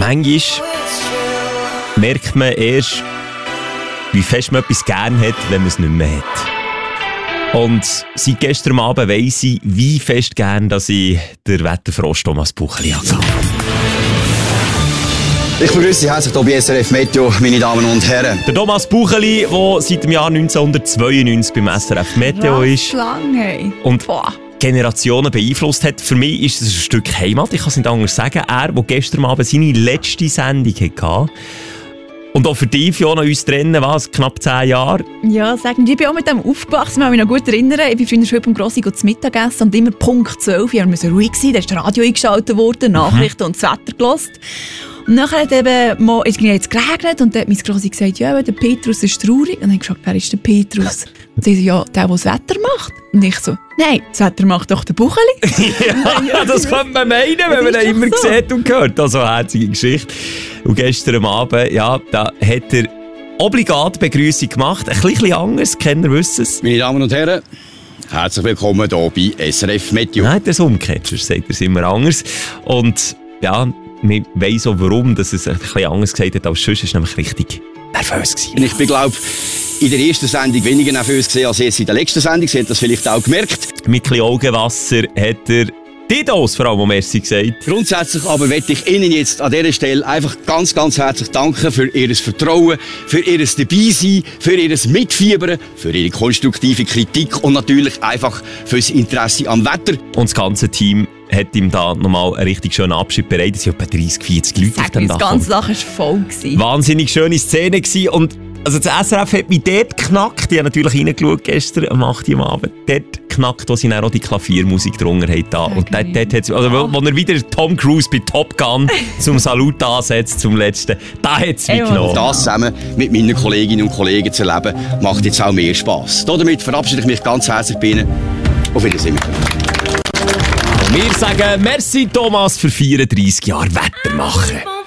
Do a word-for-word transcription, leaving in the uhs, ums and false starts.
manchmal merkt man erst, wie fest man etwas gern hat, wenn man es nicht mehr hat. Und seit gestern Abend weiss ich, wie fest gern, dass ich der Wetterfrosch Thomas Bucheli hatte. Ich begrüße Sie herzlich hier bei S R F Meteo, meine Damen und Herren. Der Thomas Bucheli, der seit dem Jahr neunzehnhundertzweiundneunzig beim S R F Meteo ist. Lang, hey. Und Boah. Generationen beeinflusst hat. Für mich ist es ein Stück Heimat. Ich kann es nicht anders sagen. Er, der gestern Abend seine letzte Sendung hatte. Und auch für dich, Fiona, uns trennen, was? Knapp zehn Jahre? Ja, sagen wir, ich bin auch mit dem aufgewachsen. Ich kann mich noch gut erinnern. Ich bin früher schon beim Grossi zu Mittag gegessen und immer Punkt zwölf. Wir mussten ruhig sein. Da ist das Radio eingeschaltet worden, Nachrichten mhm. und das Wetter gehört. Und nachher hat eben mal, es jetzt geregnet und dann hat mein Grossi gesagt, ja, der Petrus ist traurig. Und dann habe ich gefragt, wer ist der Petrus? Und sie so, ja, der, der das Wetter macht. Und ich so, nein, das Wetter macht doch der Bucheli. Ja, das könnte man meinen, wenn man ihn immer so sieht und hört. Also eine herzige Geschichte. Und gestern am Abend, ja, da hat er obligat Begrüßung gemacht. Ein bisschen anders, Kenner wissen es. Meine Damen und Herren, herzlich willkommen hier bei S R F Meteo. Nein, das umgekehrt, sonst sagt er es immer anders. Und ja, man weiss auch warum, dass es ein bisschen anders gesagt hat als sonst. Er war nämlich richtig nervös gewesen. Ich bin, glaube in der ersten Sendung weniger nervös gewesen als jetzt in der letzten Sendung. Sie hat das vielleicht auch gemerkt. Mit ein bisschen Augenwasser hat er Didos vor allem Merci gesagt. Grundsätzlich aber möchte ich Ihnen jetzt an dieser Stelle einfach ganz, ganz herzlich danken für Ihr Vertrauen, für Ihr Dabeisein, für Ihr Mitfiebern, für Ihre konstruktive Kritik und natürlich einfach für das Interesse am Wetter. Und das ganze Team hat ihm da nochmal einen richtig schönen Abschied bereitet. Es waren etwa dreissig, vierzig Leute. Sag mir, das ganze Sache war voll. Wahnsinnig schöne Szene gewesen. Und also das S R F hat mich dort geknackt. Ich habe natürlich reingeschaut gestern am acht Uhr am Abend. Dort geknackt, wo sie dann auch die Klaviermusik drunter haben. Da. Und dort, dort hat's, also ja. wo er wieder Tom Cruise bei Top Gun zum Salut ansetzt, zum letzten, da hat es mich genommen. Das zusammen mit meinen Kolleginnen und Kollegen zu erleben, macht jetzt auch mehr Spass. Damit verabschiede ich mich ganz herzlich bei Ihnen. Auf Wiedersehen. Wir sagen merci Thomas für vierunddreissig Jahre Wetter machen.